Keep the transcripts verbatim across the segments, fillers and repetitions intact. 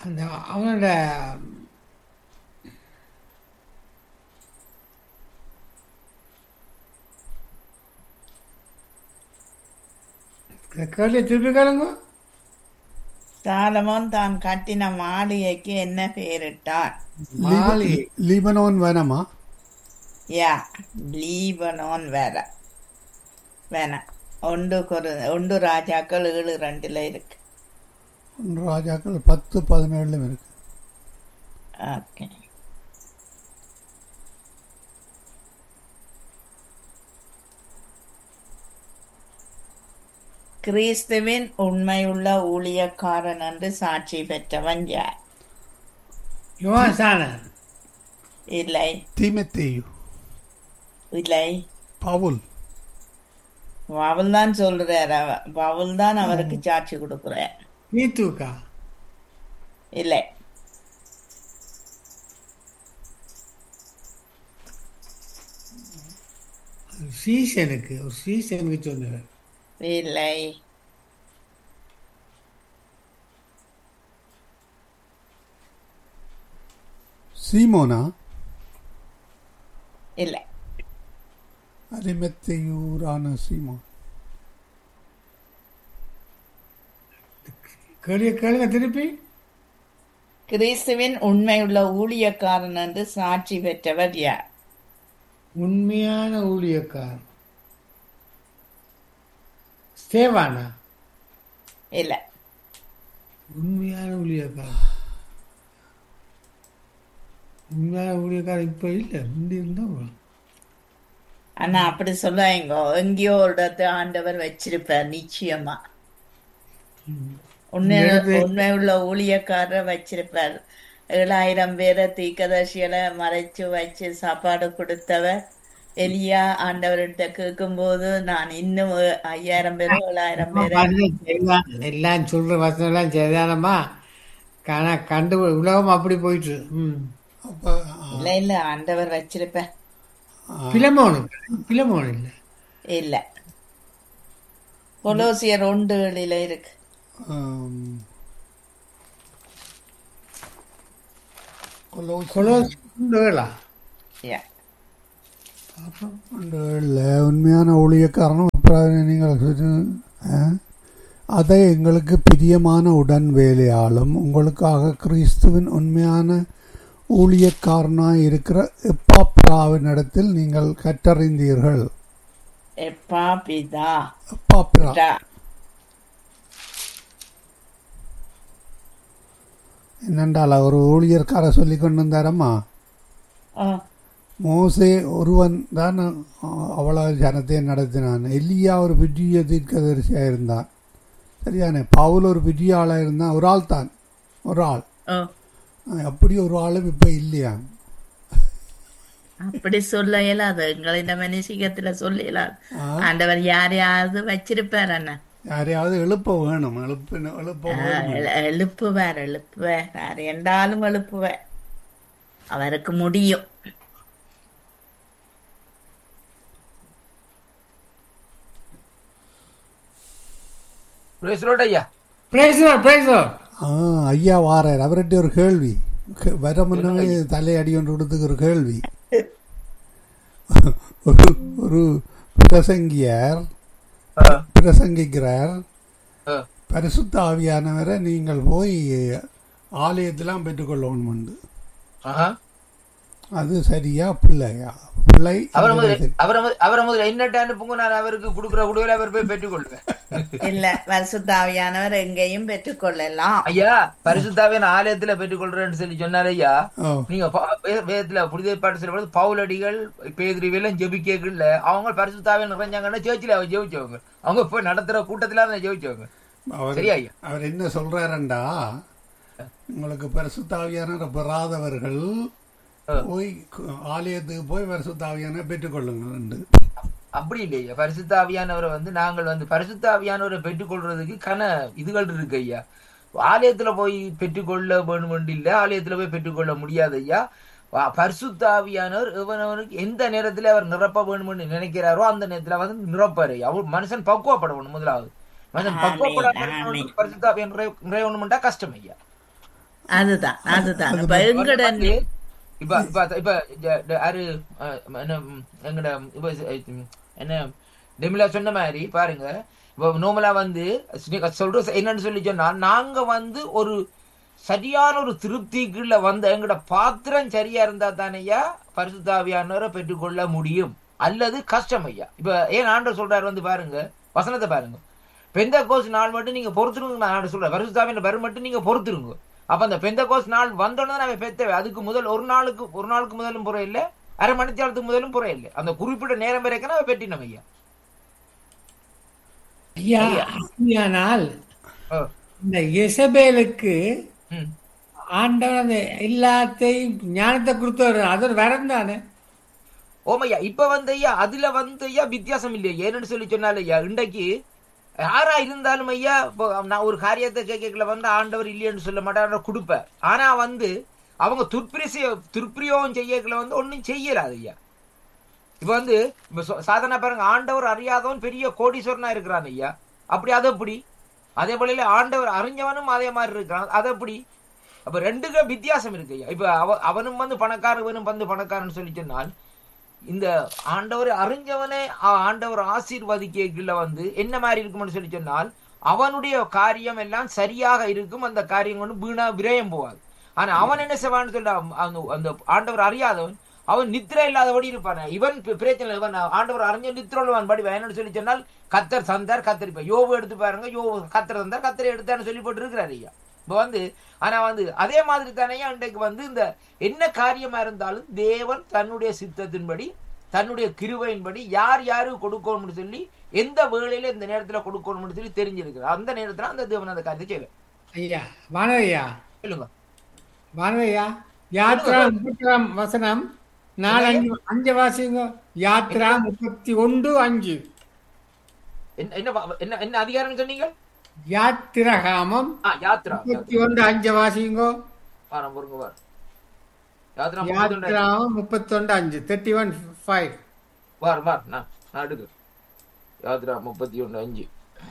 அந்த அவனோட கேள்வி திருப்பி கேளுங்க. சாலமோன் தான் கட்டின மாளிகைக்கு என்ன பெயரிட்டான்? மாலி லீப- லீபனோன் வனமா? யா, லீபனோன் வேற வேண ஒன்று கொரு ஒன்று ராஜாக்கள் ஏழு ரெண்டுல இருக்கு. ஒன்று ராஜாக்கள் பத்து பதினேழுலும் இருக்கு. ஓகே. கிறிஸ்துவின் உண்மையுள்ள ஊழியக்காரன் என்று சாட்சி பெற்றவன் யார்? யோசானன். இல்லை, தீமத்தேயு, இல்லை. பவுல். பவுல் தான் சொல்றார். அவ- பவுல் தான் அவருக்கு சாட்சி கொடுக்கிறார். நீத்துக்கா. இல்லை, சீசனுக்கு ஒரு சீசனுக்கு சொன்னார். இல்லை. சீமோனா? இல்லை. அரிமத்தையூரான சீமோன். கேள்வி கேளுங்க திருப்பி. கிறிஸ்துவின் உண்மையுள்ள ஊழியக்காரன் என்று சாட்சி பெற்றவர் யார்? உண்மையான ஊழியக்காரன் ஸ்தேவானா? இல்லை. உண்மையான ஊழியக்காரன் உண்மையான ஊழியக்காரன் இப்ப இல்லை, முந்தி இருந்தா வரும். ஆனா அப்படி சொல்லாங்க, எங்கேயோ ஒரு இடத்தை ஆண்டவர் வச்சிருப்பார் நிச்சயமா. உண்மை இந்த இடத்துல உண்மை உள்ள ஊழியக்காரரை வச்சிருப்பார். ஏழாயிரம் பேரை தீக்கதர்சிகளை மறைச்சு வச்சு சாப்பாடு கொடுத்தவர் எலியா ஆண்டவர்கிட்ட கேட்கும்போது, நான் இன்னும் ஏ- ஐயாயிரம் பேரோ ஏழாயிரம் பேரை வசனம் சரிதான். எல்லாம் சொல்ற வசனம் எல்லாம் சரிதானம்மா. ஆனா கண்டு உலகம் அப்படி போயிட்டு. ம். அப்ப ஆ, இல்ல இல்ல ஆண்டவர் வச்சிருப்பேன். ஆ, பிலமோனு பிலமோன் இல்ல. இல்ல, கொலோசியர் ஒன்று ஏழில இருக்கு. ஆம், கொலோசியர் கொலோஸ் ஏழா? யா. அப்புறம் ஒன்று ஏழுல உண்மையான ஊழியக்காரனும் அப்புறம் நீங்கள் சொன்ன- ஆ? அதை எங்களுக்கு பிரியமான உடன் வேலையாலும் உங்களுக்காக கிறிஸ்துவின் உண்மையான ஊழியக்காரனாய் இருக்கிற எப்பாப்பிராவினிடத்தில் நீங்கள் கற்றறிந்தீர்கள். எப்பா பிதா எப்பாப்பிரா டா. என்னென்றால் அவர் ஊழியர்கார சொல்லி கொண்டு வந்தாரம்மா. ஆ, மோசே ஒருவன் தான் அவ்வளவு ஜனத்தை நடத்தினான். எலியா ஒரு பெரிய தீர்க்கதரிசியாக இருந்தான். சரியானே. பவுல் ஒரு பெரிய ஆளாக இருந்தான். ஒரு ஆள் தான், ஒரு ஆள். ஆ. அப்படி ஒரு ஆளும் இப்போ இல்லையா? அப்படி சொல்ல இயலாது. எங்களின் மனுஷிகத்துல சொல்ல இயலாது. ஆ? ஆண்டவர் யாரையாவது வச்சிருப்பார் அண்ணா. யாரையாவது எழுப்ப வேணும். எழுப்பு எழுப்ப வேணும். எழுப்புவார் எழுப்புவார் யார் என்றாலும் எழுப்புவார். அவருக்கு முடியும். Praise the Lord, ஐயா. praise the Lord, praise the Lord. ஆ, ஐயா வாரார். அவர்கிட்ட ஒரு கேள்வி. கே- வர முன்னமே தலையடி ஒன்று கொடுத்துக்கு ஒரு கேள்வி. ஒரு ஒரு பிரசங்கியார் ஆ, பிரசங்கிக்கிறார். ஆ. பரிசுத்த ஆவியானவரை நீங்கள் போய் ஆலயத்திலாம் பெற்றுக்கொள்ளணும். ஆஹா. அது சரியா பிள்ளையா? பிள்ளை அவரை முதல்ல சரி. அவரை முதல்ல அவரை முதல்ல என்னட்ட அனுப்புங்க, நான் அவருக்கு கொடுக்குற குடுவையில அவர் போய் பெற்றுக்கொள்வேன். இல்ல, பரிசுத்தாவியானவர் எங்கேயும் பெற்றுக்கொள்ளலாம். ஐயா, பரிசுத்தாவின் ஆலயத்துல பெற்றுக்கொள்றேன்னு சொல்லி சொன்னார் ஐயா. ஓ, நீங்க ப- வே- வேதத்துல புதிய பாட்டு சொல்லும்போது பவுலடிகள் பேதுருவெல்லாம் ஜெபிக்கல, அவங்க பரிசுத்தாவின் நிறைஞ்சாங்கன்னா சேர்ச்சில அவங்க ஜெபிச்சவங்க, அவங்க போய் நடத்துற கூட்டத்துல தான் ஜெபிச்சவங்க. அவர் சரியா ஐயா? அவர் என்ன சொல்றாருண்டா, உங்களுக்கு பரிசுத்தாவியான பெறாதவர்கள் ஆ. போய் கு- ஆலயத்துக்கு போய் பரிசுத்தாவியான பெற்றுக்கொள்ளுங்க. அப்படி இல்லையா? பரிசுத்த ஆவியானவரை வந்து நாங்கள் வந்து பரிசுத்த ஆவியானவரை பெற்றுக்கொள்றதுக்கு கன இதுகள் இருக்கு ஐயா. ஆலயத்துல போய் பெற்றுக்கொள்ள வேணும் இல்ல, ஆலயத்துல போய் பெற்றுக்கொள்ள முடியாது ஐயா. வா- பரிசுத்த ஆவியானவர் எவனவனுக்கு எந்த நேரத்துல அவர் நிரப்ப வேணும்னு நினைக்கிறாரோ அந்த நேரத்துல வந்து நிரப்பாரு ஐயா. அவர் மனுஷன் பக்குவப்படணும் முதலாவது. மனுஷன் ஆமென், பக்குவப்படாத ஆமென். பரிசுத்த ஆவியான நிறையணும்டா கஷ்டம் ஐயா. அதுதான் அதுதான் அது இப்ப மத்- எங்கட வந்து இப்ப இப்ப இப்ப ஜ- ட- யாரு அஹ், என்ன ம், எங்கட இப்ப ம், என்ன டெமிலா சொன்ன மாதிரி பாருங்க. இப்போ நோமலா வந்து ஸ்னி- சொல்ற என்னன்னு சொல்லி சொன்னா நாங்க வந்து ஒரு சரியான ஒரு திருப்திக்குள்ள வந்த எங்கட பாத்திரம் சரியா இருந்தா தானையா பரிசுத்தாவியானவரை பெற்றுக்கொள்ள முடியும், அல்லது கஷ்டம் ஐயா. இப்ப ஏன் ஆண்டவர் சொல்றாரு வந்து பாருங்க, வசனத்தை பாருங்க. பெந்த கோஸ் நாள் மட்டும் நீங்க பொறுத்துருங்க. நான் ஆண்டவர் சொல்றேன் பரிசுத்தாவின் வரும் மட்டும் நீங்க பொறுத்துருங்க. அப்ப அந்த பெந்த கோஸ் நாள் வந்தோன்னு நாங்க பெத்தவை. அதுக்கு முதல் ஒரு நாளுக்கு ஒரு நாளுக்கு முதலும் புற இல்லை, அரை மணித்தியாலத்துக்கு முதலும் புற இல்லை. அந்த குறிப்பிட்ட நேரம் வரைக்கும் நாங்க பெற்றினோம் ஐயா. ஐயா ஐயா அப்படியானால் ஓ, இந்த எசபேலுக்கு ம். ஆண்டவர் அந்த எல்லாத்தையும் ஞானத்தை கொடுத்தவர், அது ஒரு வரம் தானே. ஓமையா இப்ப வந்து ஐயா அதுல வந்து ஐயா வித்தியாசம் இல்லையா. ஏன்னு சொல்லி சொன்னால ஐயா இன்றைக்கு யாரா இருந்தாலும் ஐயா இப்போ நான் ஒரு காரியத்தை கேட்கல வந்து ஆண்டவர் இல்லையன்னு சொல்ல மாட்டேன், கொடுப்பேன். ஆனா வந்து அவங்க துர்பிரிசிய துர்பிரியோகம் செய்யல வந்து ஒன்னும் செய்யலாது ஐயா. இப்ப வந்து இப்ப சொ- சாதாரண பாருங்க, ஆண்டவர் அறியாதவன் பெரிய கோடீஸ்வரனா இருக்கிறான் ஐயா. அப்படி அது எப்படி? அதே போல ஆண்டவர் அறிஞ்சவனும் அதே மாதிரி இருக்கிறான், அது எப்படி? அப்ப ரெண்டுக்கும் வித்தியாசம் இருக்கு ஐயா. இப்ப அவ அவனும் வந்து பணக்காரன், இவனும் வந்து பணக்காரன் சொல்லி சொன்னால் இந்த ஆண்டவர் அறிஞ்சவனே ஆ- ஆண்டவர் ஆசீர்வதிக்கல வந்து என்ன மாதிரி இருக்கும்னு சொல்லி சொன்னால் அவனுடைய காரியம் எல்லாம் சரியாக இருக்கும், அந்த காரியம் வந்து வீணா விரயம் போகாது. ஆனா அவன் என்ன செய்வான்னு சொல்ல அந்த அந்த ஆண்டவர் அறியாதவன் அவன் நித்திரை இல்லாதபடி இருப்பான். இவன் பி- பிரச்சனை இல்லை. இவன் ஆண்டவர் அறிஞ்ச நித்திரோடுவான் படி என்னன்னு சொல்லி சொன்னால் கத்தர் தந்தார் கத்தரிப்பா. யோவு எடுத்து பாருங்க, யோவு கத்தர் தந்தார் கத்தரை எடுத்தான்னு சொல்லி போட்டு இருக்கிறாரு ஐயா. இப்ப வந்து ஆனா வந்து அதே மாதிரி தானே இன்றைக்கு வந்து இந்த என்ன காரியமா இருந்தாலும் தேவன் தன்னுடைய சித்தத்தின்படி தன்னுடைய கிருபையின்படி யார் யாரு கொடுக்கணும்னு சொல்லி எந்த வேளையில இந்த நேரத்துல கொடுக்கணும்னு சொல்லி தெரிஞ்சிருக்கிறார். அந்த நேரத்துல அந்த தேவன் அந்த காரியத்தை செய்யல. ஐயா வானவையா சொல்லுங்க வானவையா சொல்லுங்க யாத்ரா சொல்லுங்க. முப்பத்தாம் வசனம் நாலு என்னய்யா? அஞ்சு அஞ்சு வாசிங்க. யாத்ரா என்ன முப்பத்தி ஒன்று அஞ்சு. என்ன என்ன வ- என்ன என்ன அதிகாரம் சொன்னீங்க? யாத்திரகாமம் ஆ யாத்ரா முப்பத்தி யாத்ரா ஒன்று அஞ்சு வாசிங்கோ. வாரம் பொருங்க வார் யாத்ரா முப்பத்தி ஒன்று யாத்திராமம் முப்பத்தி ஒன்று அஞ்சு தேர்ட்டி ஒன் ஃபைவ். வார் வார் நான் நான் எடுக்கிறேன். யாத்ரா முப்பத்தி ஒன்று அஞ்சு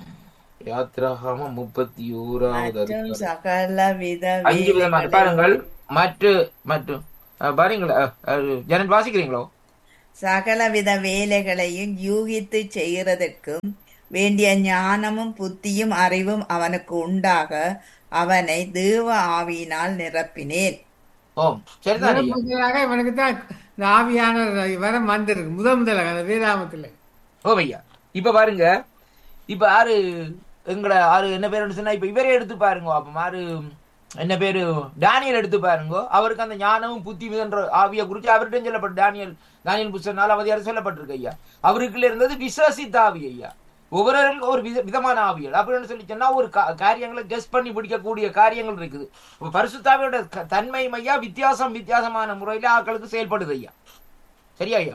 யாத்ராகாம முப்பத்தி ஓராவது மற்றும் அதிகாரம் சகல வித அஞ்சு விதமான வேலைகளையும் பாருங்கள். மற்ற மற்றும் அஹ், பாருங்களா அஹ், அஹ், ஜனன் வாசிக்கிறீங்களோ? சகலவித வேலைகளையும் யூகித்து செய்கிறதற்கும் வேண்டிய ஞானமும் புத்தியும் அறிவும் அவனுக்கு உண்டாக அவனை தேவ ஆவியினால் நிரப்பினேன். ஓம் சரிதான் முதல் ஐயா. முதலாக இவனுக்கு தான் இந்த ஆவியான வரம் வந்திருக்கு முதல் முதலாக அந்த வேதாமத்தில். ஓ ஐயா இப்ப பாருங்க, இப்ப ஆறு எங்கட ஆறு என்ன பேருன்னு சொன்னா இப்ப இவரே எடுத்து பாருங்க. அப்ப ஆறு என்ன பேரு டேனியல் எடுத்து பாருங்க. அவருக்கு அந்த ஞானமும் புத்தி மிதன்ற ஆவியை குறிச்சு அவர்கிட்ட சொல்லப்பட்டு தானியல் தானியல் புத்தகம் நாலாவது அதிகாரம் சொல்லப்பட்டிருக்கு ஐயா. அவருக்குள்ள இருந்தது விசுவாசித்த ஆவி ஐயா. ஒவ்வொருவருக்கும் ஒரு வித விதமான ஆவியல் அப்படின்னு சொல்லி சொன்னா ஒரு கா- காரியங்களை கெஸ் பண்ணி பிடிக்கக்கூடிய காரியங்கள் இருக்குது. இப்ப பரிசுத்தாவியோட க- தன்மை ஐயா வித்தியாசம் வித்தியாசமான முறையில ஆட்களுக்கு செயல்படுது ஐயா. சரியா ஐயா?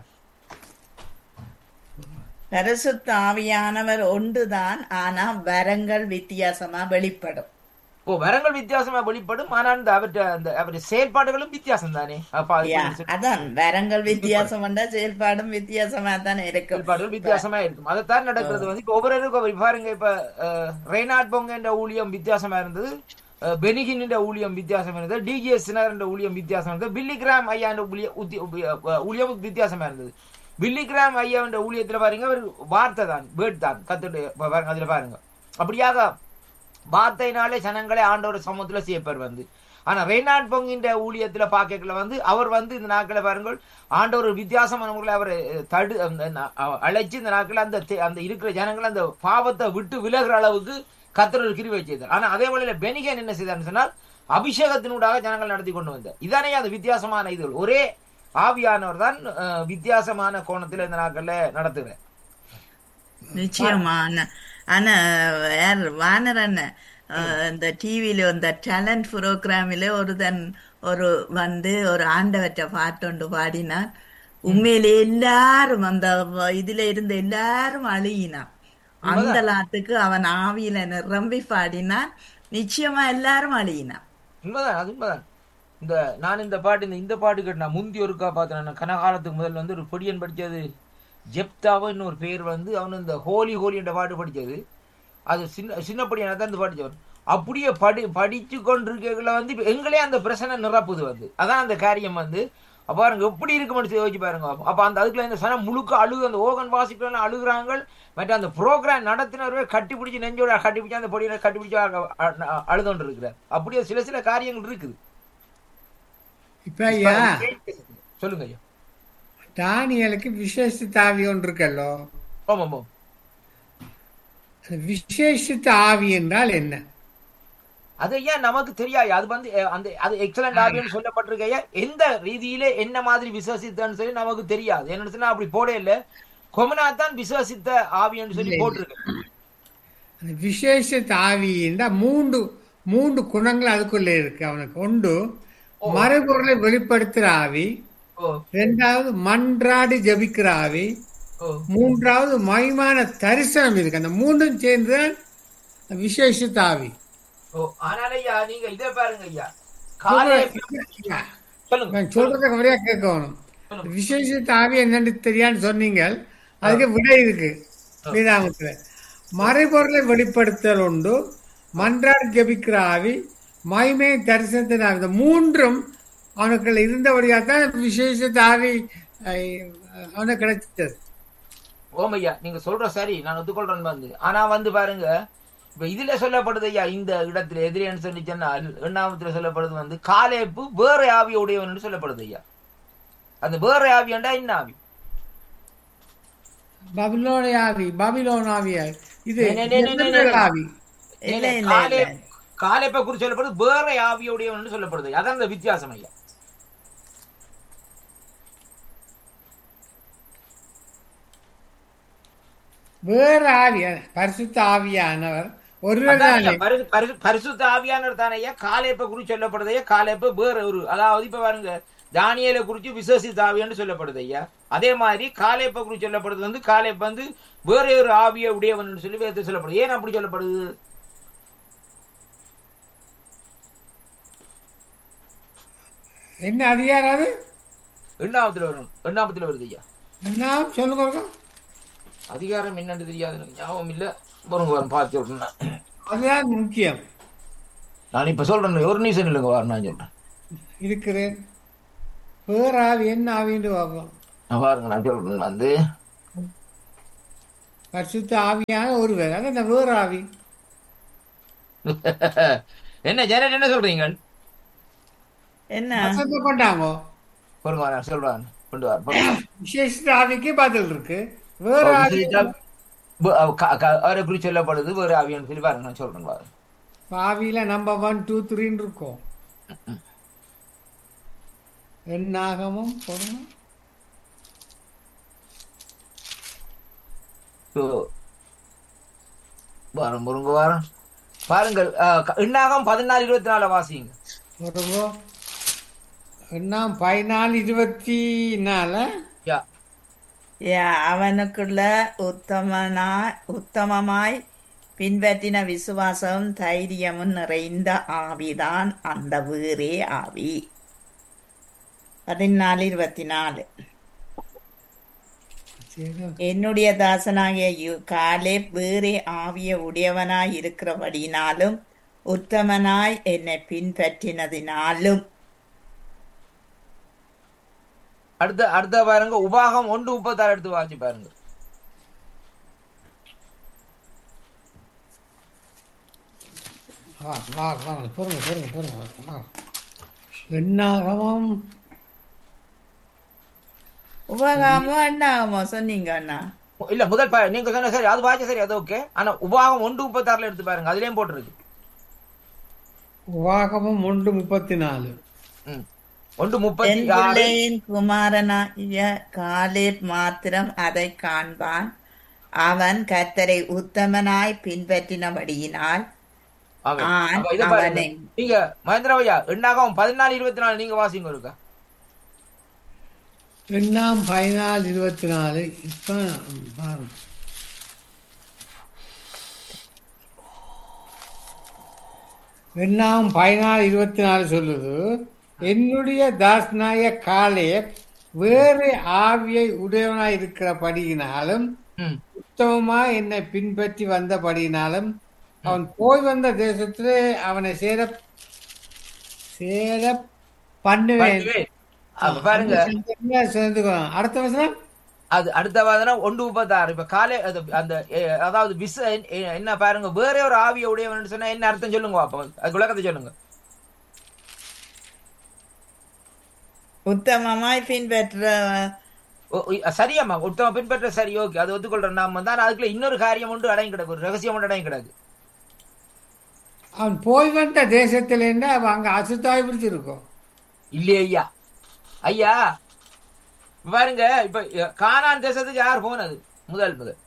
பரிசுத்த ஆவியானவர் ஒன்றுதான், ஆனா வரங்கள் வித்தியாசமா வெளிப்படும். ஓ வரங்கள் வித்தியாசமா வெளிப்படும், ஆனால் அந்த அவற்ற அந்த அவருடைய செயல்பாடுகளும் வித்தியாசம் தானே. அப்ப அது யா கொஞ்சம் அதான் வரங்கள் வெளிப்படும் வித்தியாசம் வந்தா செயல்பாடும் வித்தியாசமா தானே இருக்கும். செயல்பாடுகள் இப்ப வித்தியாசமா இருக்கும். அதைத்தான் நடக்கிறது வந்து இப்ப ஒவ்வொருவருக்கும் இப்ப பாருங்க. இப்ப அஹ், ரெய்னாட் பொங்க என்ற ஊழியம் வித்தியாசமா இருந்தது, அஹ், பெனிகின் என்ற ஊழியம் வித்தியாசமா இருந்தது, டிஜிஎஸ் சினார் என்ற ஊழியம் வித்தியாசமா இருந்தது, பில்லி கிராம் ஐயா என்ற ஊழிய உத்தி- உபி- அஹ், ஊழியம் வித்தியாசமா இருந்தது. பில்லி கிராம் ஐயா என்ற ஊழியத்துல பாருங்க அவர் வார்த்தை தான் வேர்ட் தான் கத்துடைய பாருங்க. அதுல பாருங்க அப்படியாக வார்த்தையினாலே ஜனங்களே ஆண்டவர் சமூகத்துல சேர்ப்பார் வந்து. ஆனா ரெய்னாட் பொங்கின்ற ஊழியத்துல பாக்கல வந்து அவர் வந்து இந்த நாட்களை பாருங்கள் ஆண்டவர் ஒரு வித்தியாசமான முறையில் அவரை தடு அந்த ந- அ- அழைச்சு இந்த நாட்கள் அந்த தே- அந்த இருக்கிற ஜனங்கள் அந்த பாவத்தை விட்டு விலகுற அளவுக்கு கர்த்தர் ஒரு கிருபை செய்தார். ஆனா அதே வேளையில பெனிகன் என்ன செய்தார்னு சொன்னால் அபிஷேகத்தினூடாக ஜனங்கள் நடத்தி கொண்டு வந்தார். இதானே அந்த வித்தியாசமான இதுகள். ஒரே ஆவியானவர் தான் அஹ், வித்தியாசமான கோணத்துல இந்த நாட்கள்ல நடத்துகிறார். நிச்சயமா ஆனா ஆனா யார் வானர் அண்ணன் அஹ், இந்த டிவியில இந்த டேலண்ட் ப்ரோக்ராமில ஒருதன் ஒரு வந்து ஒரு ஆண்டவற்றை பாட்டொண்டு பாடினார். உண்மையிலே எல்லாரும் அந்த வ- இதுல இருந்த எல்லாரும் அழுகினான். அந்த உண்மைதான் லாத்துக்கு அவன் ஆவியில நிரம்பி பாடினான். நிச்சயமா எல்லாரும் அழுகினான். உண்மைதான் அது உண்மைதான். இந்த நான் இந்த பாட்டு இந்த இந்த பாட்டு கேட்டு நான் முந்தி ஒருக்கா பார்த்தேன். நான் கனகாலத்துக்கு முதல்ல வந்து ஒரு பொடியன் படிச்சது ஜெப்தாவன்னு ஒரு பேர் வந்து அவனு இந்த ஹோலி ஹோலி என்ற பாட்டு படிச்சது. அது சின்ன சின்ன பொடியனை தான் இந்த பாட்டு அப்படியே படி படிச்சு கொண்டிருக்கல வந்து இப்ப எங்களே அந்த பிரச்சனை நிரப்புது வந்து அதான் அந்த காரியம் வந்து அப்ப பாருங்க எப்படி இருக்குமென்னு யோசிச்சு பாருங்க. அப்ப அந்த அதுக்குள்ள இந்த சனம் முழுக்க அழுகு அந்த ஓகன் வாசிக்கலாம் அழுகுறாங்க. மற்ற அந்த ப்ரோக்ராம் நடத்தினவே கட்டி பிடிச்சி நெஞ்சோட கட்டி பிடிச்சி அந்த பொடியில கட்டி பிடிச்சி அழுதொண்டு இருக்கிறார். அப்படியே சில சில காரியங்கள் இருக்குது. இப்ப ஐயா சொல்லுங்க ஐயா. தானியலுக்கு விசேஷித்த ஆவி ஒன்று இருக்கல்லோ, ஆமாம். விசேஷித்த ஆவி என்றால் என்ன? அது ஏன் நமக்கு தெரியாது. அது வந்து அந்த அது எக்ஸலண்ட் ஆவின்னு சொல்லப்பட்டிருக்கையா எந்த ரீதியில என்ன மாதிரி விசுவாசித்தன்னு சொல்லி நமக்கு தெரியாது. என்ன சொன்னா அப்படி போட இல்ல கொமனா தான் விசுவாசித்த ஆவின்னு சொல்லி போட்டிருக்கு. விசேஷித்த ஆவி என்றால் மூன்று மூன்று குணங்கள் அதுக்குள்ள இருக்கு அவனுக்கு. ஒன்று மறைபொருளை வெளிப்படுத்துற ஆவி, இரண்டாவது மன்றாடி ஜபிக்கிற ஆவி, மூன்றாவது மகிமான தரிசனம் இருக்கு. அந்த மூன்றும் சேர்ந்துதான் விசேஷித்த ஆவி. ஆனாலையா நீங்க இதை பாருங்க ஐயா, சொல்றத முறையா கேட்கணும். விசேஷித்த ஆவி என்னன்னு தெரியான்னு சொன்னீங்க, அதுக்கு விடை இருக்கு வேதாகமத்துல. மறைபொருளை வெளிப்படுத்தல் உண்டு, மன்றாடி ஜபிக்கிற ஆவி, மகிமை தரிசனத்தின் ஆவி. இந்த மூன்றும் அவனுக்குள்ள இருந்தபடியா தான் விசேஷித்த ஆவி அவனுக்கு கிடைச்சது. ஓமையா நீங்க சொல்ற சரி, நான் ஒத்துக்கொள்றேன் வந்து. ஆனா வந்து பாருங்க இப்ப இதுல சொல்லப்படுது ஐயா, இந்த இடத்துல எதிரின்னு சொல்லி சொன்னால் எண்ணாமத்துல சொல்லப்படுது வந்து காலேப்பு வேற ஆவி உடையவன் சொல்லப்படுது ஐயா. அந்த வேற ஆவியாண்டா என்ன ஆவி? பபிலோன் ஆவி, பபிலோன் ஆவியா இது ஆவி. காலேப்பை குறித்து சொல்லப்படுது வேற ஆவியுடையவன் சொல்லப்படுது. அதான் அந்த வித்தியாசம் ஐயா. வேற ஆவியா பரிசுத்த ஆவியானவர் ஒருவர் பரிசுத்த ஆவியானவர் தானே ஐயா. காலேப்பை குறித்து சொல்லப்படுது ஐயா. காலேப்பை வேற ஒரு, அதாவது இப்ப பாருங்க தானியேலை குறித்து விசுவாசித்த ஆவியான்னு சொல்லப்படுது ஐயா. அதே மாதிரி காலேப்பை குறித்து சொல்லப்படுது வந்து காலேப் வந்து வேற ஒரு ஆவியை உடையவன் சொல்லி வேதத்தில் சொல்லப்படுது. ஏன் அப்படி சொல்லப்படுது? என்ன அதிகாரம்? எண்ணாமத்துல வரும், எண்ணாமத்துல வருது ஐயா. என்ன சொல்லுங்க, அதிகாரம் என்னன்னு தெரியாது, ஞாபகம் இல்ல. வரும் வரும் பார்த்து சொல்றேன். அதுதான் முக்கியம். நான் இப்ப சொல்றேன், ஒரு நிமிஷம் இல்லைங்க வர நான் சொல்றேன். இருக்கிறேன் வேற ஆவி என்ன ஆவின்னு பார்ப்போம். பாருங்க நான் சொல்றேன் வந்து பரிசுத்த ஆவியான ஒருவர், அதான் வேற ஆவி. என்ன ஜெனரேட் என்ன சொல்றீங்க? என்ன கொண்டாங்க சொல்றான் கொண்டு வர விசேஷித்த ஆவிக்கு பதில் இருக்கு. வேற ஆவி அவரை குறித்து சொல்லப்படுது வேற ஆவியான்னு சொல்லி பாருங்க நான் சொல்றேன் பாருங்க. ஆவியில நம்பர் ஒன் டூ த்ரீன்னு இருக்கும். என்னாகமும் போடணும். வாரம் முருங்க வாரம் பாருங்கள். எண்ணாகம் பதினாலு இருபத்தி நாலு வாசிங்க. எண்ணாம் பதினாலு இருபத்தி நாலு. அவனுக்குள்ள உத்தமனா உத்தமமாய் பின்பற்றின விசுவாசம் தைரியமும் நிறைந்த ஆவிதான் அந்த வேறே ஆவி. பதினாலு இருபத்தி நாலு. என்னுடைய தாசனாகிய காலேப் வேறே ஆவிய உடையவனாய் இருக்கிறபடினாலும் உத்தமனாய் என்னை பின்பற்றினதினாலும். அடுத்த அடுத்த பாருங்க உபாகம் ஒன்று முப்பத்தாறு எடுத்து வாசி பாருங்க. என்னாகமும் உபகாமோ என்னாகமோ சொன்னீங்க அண்ணா? இல்ல முதல் நீங்க சொன்ன சரி, அது வாசி சரி, அது ஓகே. ஆனா உபாகம் ஒன்று முப்பத்தி ஆறுல எடுத்து பாருங்க, அதுலயும் போட்டிருக்கு. உபாகமும் ஒன்று முப்பத்தி நாலு. ஒன்று முப்பத்தி ஆறு. குமாரனாகிய காலேப் மாத்திரம் அதை காண்பான். அவன் கர்த்தரை உத்தமனாய் பின்பற்றினபடியினால் நீங்க மகேந்திரவையா எண்ணாகம் பதினாலு இருபத்தி நாலு நீங்க வாசிங்க இருக்கா? எண்ணாம் பதினாலு இருபத்தி நாலு. இப்ப எண்ணாம் பதினாலு இருபத்தி நாலு சொல்லுது, என்னுடைய தாஸ்நாய காலேப் வேறு ஆவியை உடையவனாய் இருக்கிறபடியினாலும் உத்தமமா என்னை பின்பற்றி வந்தபடியினாலும் அவன் போய் வந்த தேசத்திலே அவனை சேர சேர பண்ணுவேன். பண்ணுவேன். அப்ப பாருங்க அந்த சந்ததியில சேர்ந்துக்குவான். அடுத்த வசனம் அது அடுத்த வாதனம் ஒன்று முப்பத்தாறு. இப்ப காலை அது அந்த எ- அதாவது விச எ- என்ன பாருங்க, வேற ஒரு ஆவிய உடையவன் சொன்னா என்ன அர்த்தம் சொல்லுங்க அப்ப அது விளக்கத்தை சொல்லுங்க. உத்தமமாய் பின்பற்ற ஓ, இ- சரியாம்மா, உத்தம பின்பற்ற சரி, ஓகே, அது ஒத்துக்கொள்றேன் நாம தான். அதுக்குள்ள இன்னொரு காரியம் ஒன்று அடங்கி கிடக்கு, ஒரு ரகசியம் ஒன்று அடங்கி கிடக்கு. அவன் போய் வந்த தேசத்திலே அவன் அங்க அசுத்தாய் பிடிச்சிருக்கும். இல்லையே ஐயா, ஐயா பாருங்க, இப்ப அ, கானான் தேசத்துக்கு யார் போனது முதல் முதல்?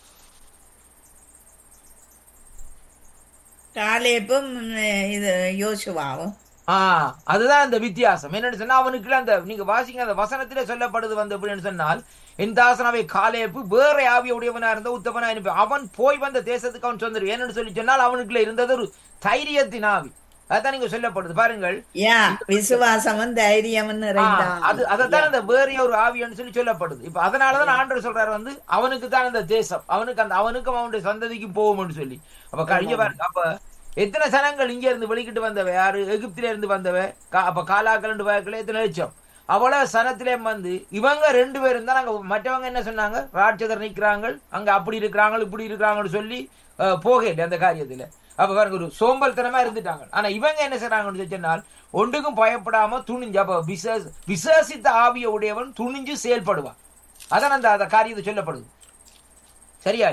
காலேப்பும் இது யோசுவாவும். ஆஹ் அதுதான் அந்த வித்தியாசம். என்னன்னு சொன்னா அவனுக்குள்ள அந்த நீங்க வாசிங்க அந்த வசனத்திலே சொல்லப்படுது வந்து எப்படின்னு சொன்னால், என் தாசனாவை காலேப்பு வேற ஆவிய உடையவனா இருந்த உத்தமனா இருப்ப அவன் போய் வந்த தேசத்துக்கு அவன் சொந்தரு. என்னன்னு சொல்லி சொன்னால் அவனுக்குள்ள இருந்தது ஒரு தைரியத்தின் ஆவி. அதான் நீங்க சொல்லப்படுது பாருங்கள். யா விசுவாசமும் தைரியமும் நிறைந்த ஆஹ் அது அதைத்தான் அந்த வேற ஒரு ஆவின்னு சொல்லி சொல்லப்படுது. இப்ப அதனாலதான் ஆண்டவர் சொல்றாரு வந்து அவனுக்கு தான் அந்த தேசம், அவனுக்கு அந்த அவனுக்கும் அவனுடைய சந்ததிக்கும் போகும்னு சொல்லி. அப்ப கழிஞ்ச பாருங்க, அப்ப எத்தனை சனங்கள் இங்க இருந்து வெளிக்கிட்டு வந்தவ யாரு? எகிப்தில இருந்து வந்தவ. கா- அப்ப காலாக்கலண்டு வாய்க்குள்ள எத்தனை லட்சம் அவ்வளவு சனத்திலே வந்து இவங்க ரெண்டு பேரும் தான். நாங்க மற்றவங்க என்ன சொன்னாங்க, ராட்சதர் நிக்கிறாங்க அங்க, அப்படி இருக்கிறாங்க இப்படி இருக்கிறாங்கன்னு சொல்லி அஹ், போகல அந்த காரியத்துல. அப்ப பாருங்க ஒரு சோம்பல்தனமா இருந்துட்டாங்க. ஆனா இவங்க என்ன செய்றாங்கன்னு சொன்னால் ஒன்றுக்கும் பயப்படாம துணிஞ்சு, அப்ப விசேஷ விசேஷித்த ஆவிய உடையவன் துணிஞ்சு செயல்படுவான். அதான் அந்த அந்த காரியத்தை சொல்லப்படுது. சரியா?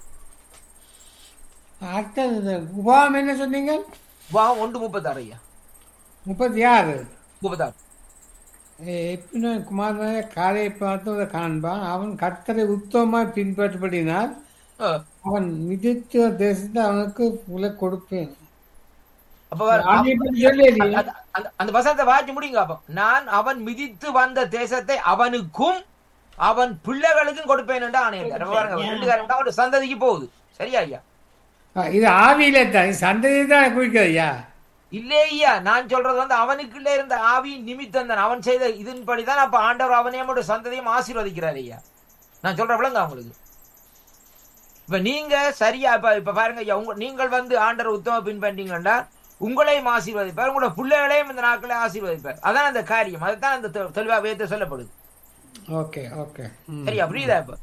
அடுத்தது உபாவம் என்ன சொன்னீங்க? வா ஒன்று முப்பத்தாறு ஐயா, முப்பத்தி ஆறு. முப்பத்தாறு. எப்பினோ குமாரனாய காலை பார்த்து காண்பான். அவன் கர்த்தரை உத்தமமாய் பின்பற்றபடினால் அஹ், அவன் மிதித்த தேசத்தை அவனுக்கு உள்ள கொடுப்பேன். அப்ப பாரு- ஆவியை பற்றி சொல்லி அந்த- அந்த- அந்த- அந்த வசனத்தை வாசி முடியுங்க. அப்ப நான் அவன் மிதித்து வந்த தேசத்தை அவனுக்கும் அவன் பிள்ளைகளுக்கும் கொடுப்பேன் என்று ஆணையிட்டார். அப்ப பாருங்க, ரெண்டு காரணம் அவன் சந்ததிக்கு போகுது. சரியா ஐயா? இது ஆவியில தான், இது சந்ததியை தான் குறிக்கிறது ஐயா. இல்லே ஐயா, நான் சொல்றது வந்து அவனுக்குள்ளே இருந்த ஆவி நிமித்தம் தான் அவன் செய்த இதன்படிதான். அப்ப ஆண்டவர் அவனையும் அவனுடைய சந்ததியும் ஆசீர்வதிக்கிறார் ஐயா. நான் சொல்ற விளங்க அவங்களுக்கு. இப்ப நீங்க சரியா இப்ப இப்ப பாருங்க ஐயா, உங்க நீங்கள் வந்து ஆண்டவர் உத்தம பின்பற்றீங்கன்னா உங்களையும் ஆசீர்வதிப்பார், உங்களோட பிள்ளைகளையும் இந்த நாட்களை ஆசீர்வதிப்பார். அதான் அந்த காரியம். அதுதான் அந்த தெ- தெளிவா வேதத்தை சொல்லப்படுது. Okay okay. சரியா? புரியுதா? இப்ப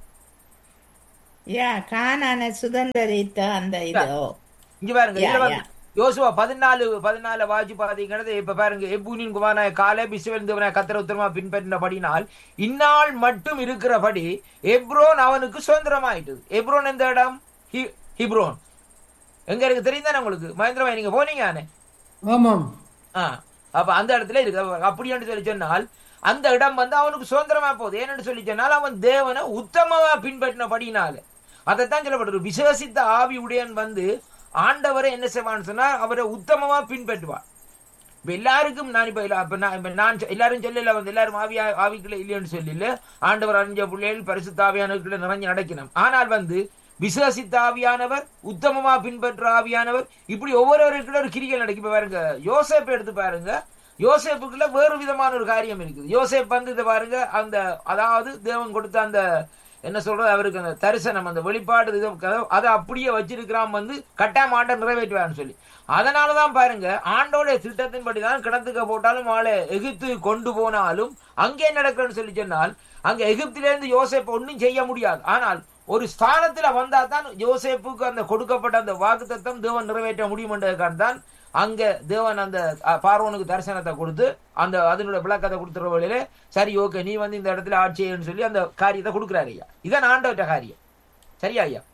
யா கானானை சுதந்திரித்த அந்த இதோ இங்க பாருங்க, யா, இதுல வந்து யா. யோசுவா பதினாலு பதினாலு வாஜி பாத்தீங்கன்னா இப்ப பாருங்க, எபூனின் குமாரனாய காலே பிசுவெந்தவனாய கத்திர உத்தரமா பின்பற்றினபடினால் இந்நாள் மட்டும் இருக்கிறபடி எப்ரோன் அவனுக்கு சுதந்திரமாயிட்டது. எப்ரோன் எந்த இடம்? ஹி- ஹிப்ரோன் எங்க இருக்கு தெரியும் தானே உங்களுக்கு? மகேந்திரபாய் நீங்க போனீங்க. ஆமாம். ஆஹ் அப்ப அந்த இடத்துல இருக்கு. அப்படின்னு சொல்லி சொன்னால் அந்த இடம் வந்து அவனுக்கு சுதந்திரமா போகுது. ஏன்னு சொல்லி சொன்னால் அவன் தேவனை உத்தமமா பின்பற்றினபடினால. அதைத்தான் சொல்லப்படுது. விசுவசித்த ஆவி உடையன் வந்து ஆண்டவரை என்ன செய்வான்னு சொன்னா அவரை உத்தமமா பின்பற்றுவான். இப்ப எல்லாருக்கும் நான் இப்ப இல்ல- அப்ப நான் இப்ப நான் சொ- எல்லாரும் சொல்லல வந்து எல்லாரும் ஆவி ஆவிக்குள்ள இல்லைன்னு சொல்லல. ஆண்டவர் அறிஞ்ச பிள்ளைகள் பரிசுத்த ஆவியானவர்களை நிறைஞ்சு நடக்கணும். ஆனால் வந்து விசுவசித்த ஆவியானவர், உத்தமமா பின்பற்ற ஆவியானவர், இப்படி ஒவ்வொருவருக்குள்ள ஒரு கிரிகள் நடக்கும். இப்ப பாருங்க, யோசேப் எடுத்து பாருங்க. யோசேப்புக்குள்ள வேறு விதமான ஒரு காரியம் இருக்குது. யோசேப் வந்து இதை பாருங்க, அந்த அதாவது தேவன் கொடுத்த அந்த என்ன சொல்றது, அவருக்கு அந்த தரிசனம், அந்த வெளிப்பாடு இது அதை அப்படியே வச்சிருக்கிறான் வந்து கட்டாயம் ஆண்டை நிறைவேற்றுவான்னு சொல்லி. அதனாலதான் பாருங்க, ஆண்டோடைய திட்டத்தின்படிதான் கிணத்துக்க போட்டாலும் ஆளை எகிப்து கொண்டு போனாலும் அங்கே நடக்கிறன்னு சொல்லி சொன்னால் அங்க எகிப்திலிருந்து யோசேப் ஒன்றும் செய்ய முடியாது. ஆனால் ஒரு ஸ்தானத்துல வந்தா தான் யோசேப்புக்கு அந்த கொடுக்கப்பட்ட அந்த வாக்குத்தத்தம் தேவன் நிறைவேற்ற முடியும் என்றதுக்காக தான் அங்க தேவன் அந்த அஹ், பார்வோனுக்கு தரிசனத்தை கொடுத்து அந்த அதனுடைய விளக்கத்தை கொடுத்துற வழியில சரி ஓகே நீ வந்து இந்த இடத்துல ஆட்சியன்னு சொல்லி அந்த காரியத்தை கொடுக்குறாரு ஐயா. இதான் ஆண்டவற்ற காரியம். சரியா ஐயா?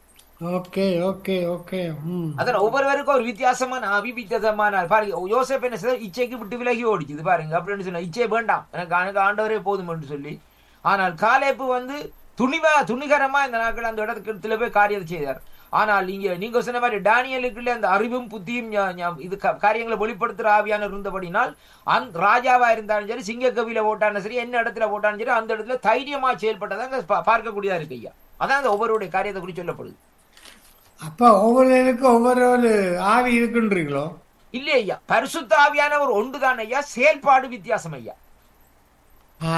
Okay okay okay. ம். அதான் ஒவ்வொருவருக்கும் ஒரு வித்தியாசமான அபிவித்தியாசமான பாருங்க. யோசேப் என்ன செய்ய இச்சைக்கு விட்டு விலகி ஓடிச்சுது பாருங்க. அப்படின்னு சொன்னா இச்சை வேண்டாம் எனக்கு எனக்கு ஆண்டவரே போதும் என்று சொல்லி. ஆனால் காலேப்பு வந்து துணிவா துணிகரமா இந்த நாட்கள் அந்த இடத்துல போய் காரியத்தை செய்தார். ஆனால் இங்க நீங்க சொன்ன மாதிரி டானியலுக்குள்ள அந்த அறிவும் புத்தியும் ஞா- ஞா- இது க- காரியங்களை வெளிப்படுத்துற ஆவியான இருந்தபடினால் அந்த ராஜாவா இருந்தாலும் சரி, சிங்க கவியில போட்டாலும் சரி, என்ன இடத்துல போட்டாலும் சரி, அந்த இடத்துல தைரியமா செயல்பட்டதாங்க பா- பார்க்கக்கூடியதா இருக்கு ஐயா. அதான் அந்த ஒவ்வொருடைய காரியத்தை குறித்து சொல்லப்படுது. அப்ப ஒவ்வொருவருக்கும் ஒவ்வொரு ஒரு ஆவி இருக்குன்றீங்களோ? இல்லையா ஐயா, பரிசுத்த ஆவியானவர் ஒன்றுதான் ஐயா, செயல்பாடு வித்தியாசம் ஐயா. ஆ.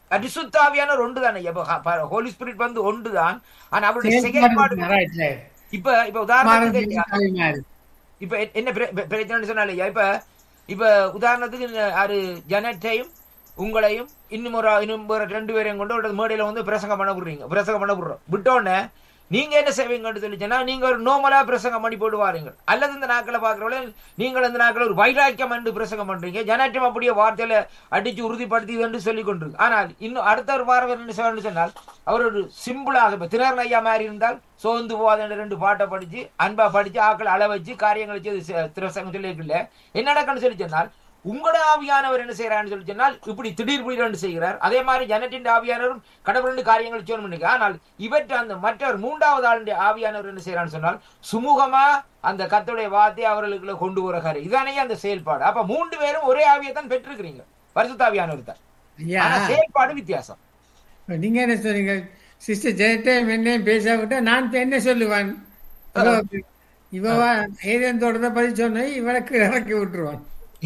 பரிசுத்த ஆவியானவர் ஒன்றுதான் ஐயா. ஹோலி ஸ்பிரிட் வந்து ஒன்றுதான், ஆனா அவருடைய செயல்பாடு செயல்பாடு இருக்கு. Right, right. இப்ப இப்ப உதாரணத்துக்கு ஐயா, மாறி மாறி இப்ப எ- என்ன பிர- பிர- பிரச்சனைன்னு சொன்னாலே ஐயா, இப்ப இப்ப உதாரணத்துக்கு இந்த யாரு ஜனத்தையும் உங்களையும் இன்னும் ஒரு இன்னும் ஒரு ரெண்டு பேரையும் கொண்டு ஒரு மேடையில வந்து பிரசங்கம் பண்ண விடுறீங்க, பிரசங்கம் பண்ண விடுறோம். விட்டோடனே நீங்க என்ன செய்வீங்கன்னு சொல்லிச்சுன்னா, நீங்க ஒரு நோமலா பிரசங்கம் பண்ணி போட்டு வாரீங்க. அல்லது இந்த நாட்களை பாக்குறவங்கள நீங்கள் இந்த நாட்களை ஒரு வைராக்கியம் என்று பிரசங்கம் பண்றீங்க. ஜனட்டம் அப்படியே வார்த்தையில அடிச்சு உறுதிப்படுத்தி என்று சொல்லி கொண்டிருக்கு. ஆனால் இன்னும் அடுத்த ஒரு வாரம் என்ன செய்வார்னு சொன்னால், அவர் ஒரு சிம்பிளாக இப்ப திணறன் ஐயா மாதிரி இருந்தால் சோர்ந்து போவாத ரெண்டு பாட்டை படிச்சு அன்பா படிச்சு ஆக்களை அள வச்சு காரியங்களை செய்து பிரசங்கம் சொல்லியிருக்கல. என்ன நடக்குன்னு சொல்லி சொன்னால், உங்களோட ஆவியானவர் என்ன செய்யறான்னு சொல்லி சொன்னால் இப்படி திடீர் புடிட்டு செய்கிறார். அதே மாதிரி ஜனத்தின் ஆவியானவரும் கடவுள் காரியங்கள் செய்யணும். ஆனால் இவற்றை அந்த மற்றவர் மூன்றாவது ஆளுடைய ஆவியானவர் என்ன செய்யறான்னு சொன்னால் சுமூகமா அந்த கர்த்தருடைய வார்த்தையை அவர்களுக்குள்ள கொண்டு வர காரியம் இதானே அந்த செயல்பாடு. அப்ப மூன்று பேரும் ஒரே ஆவியை தான் பெற்றிருக்கிறீங்க, பரிசுத்த ஆவியானவர் தான். ஐயா ஆனா செயல்பாடு வித்தியாசம். இப்ப நீங்க என்ன சொல்றீங்க? சிஸ்டர் ஜெயத்தையும் என்னையும் பேசாவிட்டா நான் இப்ப என்ன சொல்லுவான்? இவ- இவ ஏதேன் தோட்டத்தை பத்தி சொன்ன இவனுக்கு இறக்கி விட்டுருவான்.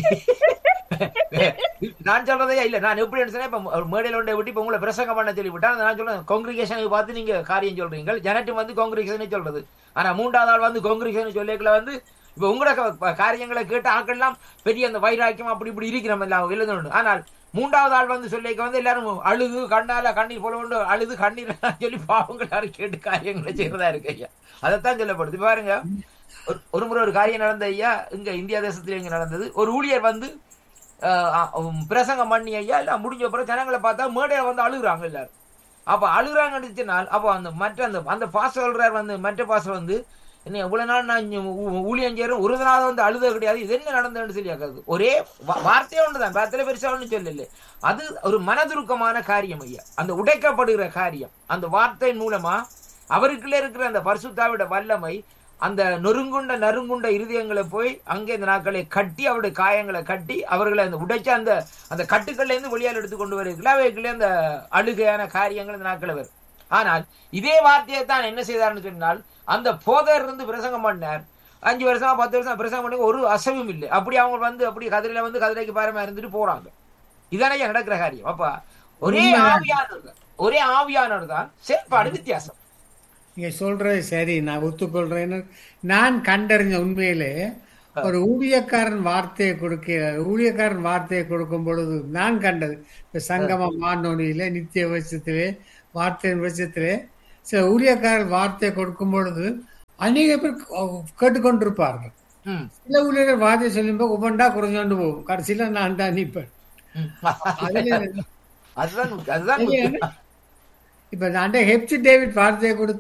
நான் சொல்றதே இல்ல, நான் எப்படி சொன்னேன், இப்ப ஒரு மேடையில ஒன்றை விட்டு இப்ப உங்களை பிரசங்கம் பண்ண சொல்லி விட்டா நான் சொல்றேன், காங்கிரிகேஷனுக்கு பார்த்து நீங்க காரியம் சொல்றீங்க. ஜனட்டு வந்து காங்கிரிகேஷன் சொல்றது. ஆனா மூன்றாவது ஆள் வந்து காங்கிரிகேஷன் சொல்லிக்கல வந்து இப்ப உங்களோட க- காரியங்களை கேட்டு ஆட்கள் எல்லாம் பெரிய அந்த வைராக்கியம் அப்படி இப்படி இருக்கிறோம் எல்லாம் எழுதணும். ஆனால் மூன்றாவது ஆள் வந்து சொல்லிக்க வந்து எல்லாரும் அழுது கண்ணால கண்ணீர் போல கொண்டு அழுது கண்ணீர் சொல்லி பாவங்கள் எல்லாரும் கேட்டு காரியங்களை செய்யறதா இருக்கு ஐயா. அதைத்தான் சொல்லப்படுது. இப்ப பாருங்க, ஒரு- ஒரு முறை ஒரு காரியம் நடந்த ஐயா, இங்க இந்தியா தேசத்துல இங்க நடந்தது. ஒரு ஊழியர் வந்து ஆஹ் ஆஹ் பிரசங்கம் பண்ணி ஐயா எல்லாம் முடிஞ்ச அப்புறம் ஜனங்களை பார்த்தா மேடையில வந்து அழுகுறாங்க எல்லாரும். அப்ப அழுகுறாங்கன்னுச்சுனால் அப்போ அந்த மற்ற அந்த அந்த பாஸ்டர் சொல்றாரு வந்து, மற்ற பாஸ்டர் வந்து, என்ன இவ்வளவு நாள் நான் இங்க ஊ- ஊழியம் செய்யறேன், ஒரு நாள் வந்து அழுத கிடையாது, இது என்ன நடந்ததுன்னு சொல்லி கேட்காது. ஒரே வா- வார்த்தையே ஒன்றுதான், வார்த்தையில பெருசா ஒன்றும் சொல்லல. அது ஒரு மனதுருக்கமான காரியம் ஐயா, அந்த உடைக்கப்படுகிற காரியம். அந்த வார்த்தையின் மூலமா அவருக்குள்ள இருக்கிற அந்த பரிசுத்தாவிட வல்லமை அந்த நொறுங்குண்ட நறுங்குண்ட இருதயங்களை போய் அங்கே இந்த நாட்களை கட்டி அவருடைய காயங்களை கட்டி அவர்களை அந்த உடைச்ச அந்த அந்த கட்டுக்கள்ல இருந்து வெளியால் எடுத்து கொண்டு வருகிறீர்கள். அவைக்குள்ளே அந்த அழுகையான காரியங்கள் இந்த நாட்களை வரும். ஆனால் இதே வார்த்தையை தான் என்ன செய்தார்னு சொன்னால், அந்த போதர் இருந்து பிரசங்கம் பண்ணார். அஞ்சு வருஷமா பத்து வருஷம் பிரசங்கம் பண்ணி ஒரு அசைவும் இல்லை. அப்படி அவங்க வந்து அப்படி கதிரையில வந்து கதிரைக்கு பாரமா இருந்துட்டு போறாங்க. இதானே நடக்கிற காரியம். அப்ப ஒரே ஆவியானவர் தான், ஒரே ஆவியானவர் தான், செயற்பாடு வித்தியாசம். நீங்க சொல்றது சரி, நான் ஒத்துக்கொள்றேன்னு. நான் கண்டறிஞ்ச உண்மையிலே ஒரு ஊழியக்காரன் வார்த்தையை கொடுக்க ஊழியக்காரன் வார்த்தையை கொடுக்கும் பொழுது நான் கண்டது இப்ப சங்கம வானொலியில நித்திய வருஷத்திலே வார்த்தையின் வருஷத்திலே சில ஊழியக்காரன் வார்த்தையை கொடுக்கும் பொழுது அநேக பேர் கேட்டுக்கொண்டிருப்பார்கள். ம், சில ஊழியர்கள் வார்த்தை சொல்லும்போது ஒவ்வொன்றா குறைஞ்சோண்டு போகும். கடைசியில நான் தான் நிற்பேன். ம். அதுல அதுதான் அதுதான் இப்ப நான் ஹெப்சி டேவிட் வார்த்தையை கொடுத்து